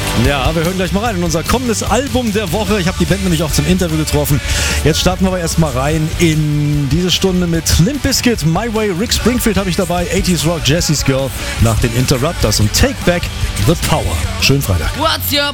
Ja, wir hören gleich mal rein in unser kommendes Album der Woche. Ich habe die Band nämlich auch zum Interview getroffen. Jetzt starten wir aber erstmal rein in diese Stunde mit Limp Bizkit, My Way, Rick Springfield habe ich dabei, 80s Rock, Jesse's Girl, nach den Interrupters und Take Back the Power. Schönen Freitag. What's your